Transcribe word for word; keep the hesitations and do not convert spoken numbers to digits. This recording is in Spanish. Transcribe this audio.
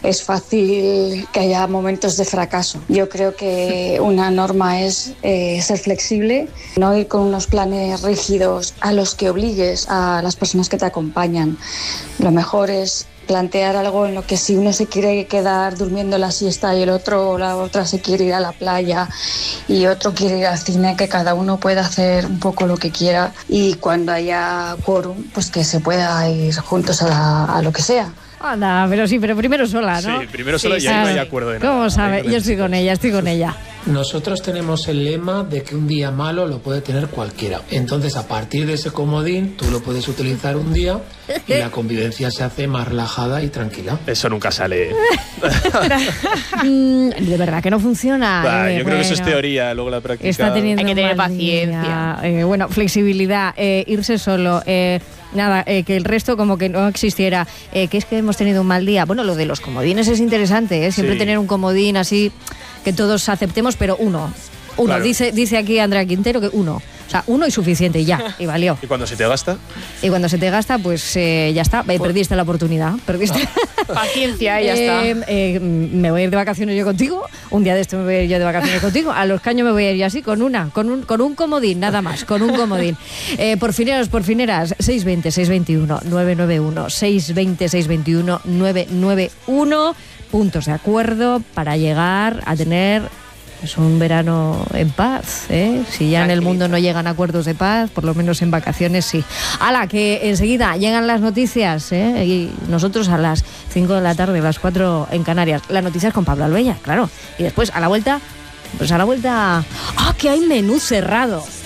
es fácil que haya momentos de fracaso. Yo creo que una norma es eh, ser flexible, no ir con unos planes rígidos a los que obligues a las personas que te acompañan. Lo mejor es plantear algo en lo que si uno se quiere quedar durmiendo la siesta y el otro o la otra se quiere ir a la playa y otro quiere ir al cine, que cada uno pueda hacer un poco lo que quiera y cuando haya quórum, pues que se pueda ir juntos a, la, a lo que sea. Anda, pero sí, pero primero sola, ¿no? Sí, primero sola sí, y ahí sí. no hay acuerdo de nada. ¿Cómo sabe? Yo estoy con ella, estoy con ella. Nosotros tenemos el lema de que un día malo lo puede tener cualquiera. Entonces, a partir de ese comodín, tú lo puedes utilizar un día y la convivencia se hace más relajada y tranquila. Eso nunca sale. De verdad que no funciona. Bah, eh, yo creo bueno, que eso es teoría, luego la práctica. Está teniendo Hay que tener mal paciencia. día. Eh, bueno, flexibilidad, eh, irse solo, eh, nada, eh, que el resto como que no existiera. Eh, que es que hemos tenido un mal día. Bueno, lo de los comodines es interesante, ¿eh? Siempre Sí. tener un comodín así que todos aceptemos, pero uno. Uno, Claro. dice, dice aquí Andrea Quintero que uno. O sea, uno y suficiente, y ya, y valió. ¿Y cuando se te gasta? Y cuando se te gasta, pues eh, ya está, eh, perdiste la oportunidad. Perdiste. Paciencia, y ya Eh, está. eh, me voy a ir de vacaciones yo contigo. Un día de esto me voy a ir yo de vacaciones contigo. A los caños me voy a ir yo así, con una, con un, con un comodín, nada más, con un comodín. Eh, porfineros, porfineras, seis veinte, seis veintiuno, nueve nueve uno, seis veinte, seis veintiuno, nueve nueve uno. Puntos de acuerdo para llegar a tener pues, un verano en paz, ¿eh? Si ya en el mundo no llegan acuerdos de paz, por lo menos en vacaciones sí. ¡Hala! Que enseguida llegan las noticias, ¿eh? Y nosotros a las cinco de la tarde, a las cuatro en Canarias. Las noticias con Pablo Albella, claro. Y después, a la vuelta, pues a la vuelta... ¡Ah, que hay menú cerrado!